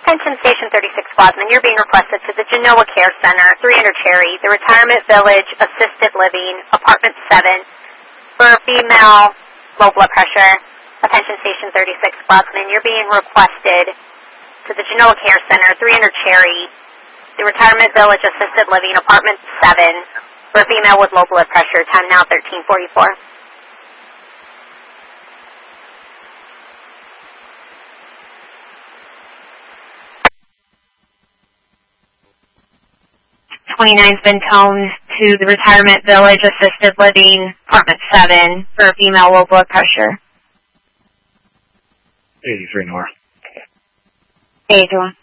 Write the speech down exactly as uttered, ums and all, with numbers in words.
Attention Station thirty-six Flosman, you're being requested to the Genoa Care Center, three hundred Cherry, the Retirement Village Assisted Living, Apartment seven, for female low blood pressure. Attention Station thirty-six Flosman, you're being requested to the Genoa Care Center, three hundred Cherry, the Retirement Village Assisted Living, Apartment seven, for female with low blood pressure. Time now thirteen forty-four. twenty-nine's been toned to the Retirement Village Assisted Living, Apartment seven, for female low blood pressure. eighty-three north. eighty-one.